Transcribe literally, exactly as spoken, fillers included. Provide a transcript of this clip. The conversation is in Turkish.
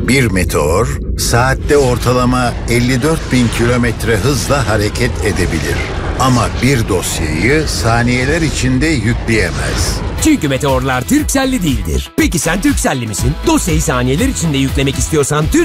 Bir meteor saatte ortalama elli dört bin kilometre hızla hareket edebilir. Ama bir dosyayı saniyeler içinde yükleyemez. Çünkü meteorlar Turkcell'li değildir. Peki sen Turkcell'li misin? Dosyayı saniyeler içinde yüklemek istiyorsan